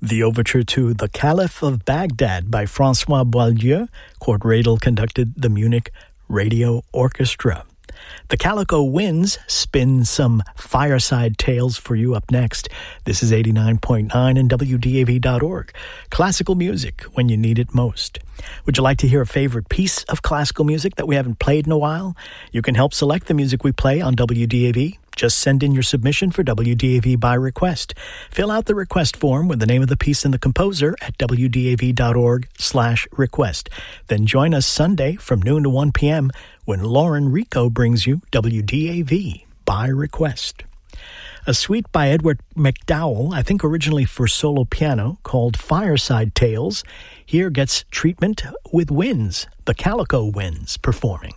The overture to The Caliph of Baghdad by François Boieldieu. Kurt Radel conducted the Munich Radio Orchestra. The Calico Winds spin some fireside tales for you up next. This is 89.9 and WDAV.org. Classical music when you need it most. Would you like to hear a favorite piece of classical music that we haven't played in a while? You can help select the music we play on WDAV. Just send in your submission for WDAV by request. Fill out the request form with the name of the piece and the composer at WDAV.org/request. Then join us Sunday from noon to 1 p.m. when Lauren Rico brings you WDAV by request. A suite by Edward McDowell, I think originally for solo piano, called Fireside Tales, here gets treatment with winds, the Calico Winds performing.